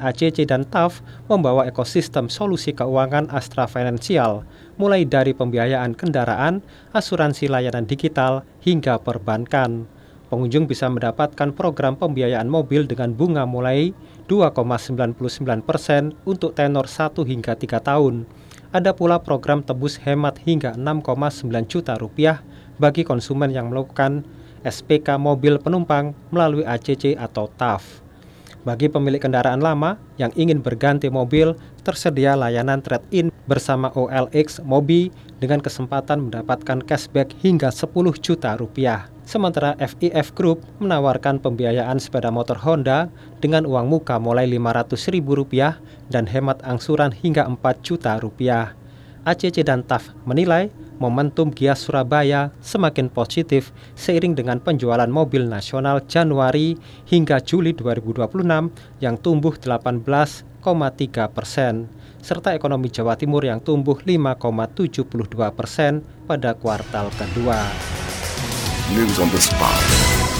ACC dan TAF membawa ekosistem solusi keuangan Astra Financial, mulai dari pembiayaan kendaraan, asuransi layanan digital, hingga perbankan. Pengunjung bisa mendapatkan program pembiayaan mobil dengan bunga mulai 2,99% untuk tenor 1 hingga 3 tahun. Ada pula program tebus hemat hingga 6,9 juta rupiah bagi konsumen yang melakukan SPK mobil penumpang melalui ACC atau TAF. Bagi pemilik kendaraan lama yang ingin berganti mobil, tersedia layanan trade-in bersama OLX Mobi dengan kesempatan mendapatkan cashback hingga 10 juta rupiah. Sementara FIF Group menawarkan pembiayaan sepeda motor Honda dengan uang muka mulai Rp500.000 dan hemat angsuran hingga 4 juta rupiah. ACC dan TAF menilai momentum Gias Surabaya semakin positif seiring dengan penjualan mobil nasional Januari hingga Juli 2026 yang tumbuh 18,3%, serta ekonomi Jawa Timur yang tumbuh 5,72% pada kuartal kedua. News on the spot.